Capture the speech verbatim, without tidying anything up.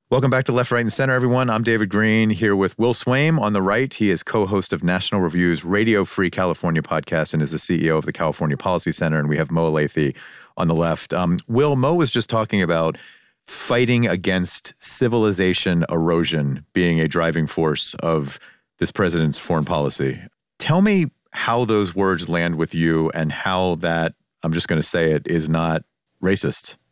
Welcome back to Left, Right, and Center, everyone. I'm David Green here with Will Swaim on the right. He is co-host of National Review's Radio Free California podcast and is the C E O of the California Policy Center. And we have Mo Elleithee on the left. Um, Will, Mo was just talking about fighting against civilization erosion being a driving force of this president's foreign policy. Tell me how those words land with you and how that, I'm just going to say it, is not racist.